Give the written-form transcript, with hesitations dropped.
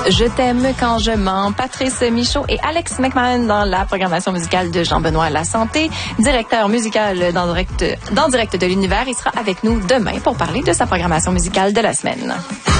Je t'aime quand je mens. Patrice Michaud et Alex McMahon dans la programmation musicale de Jean-Benoît Lasanté, directeur musical dans Direct de l'Univers. Il sera avec nous demain pour parler de sa programmation musicale de la semaine.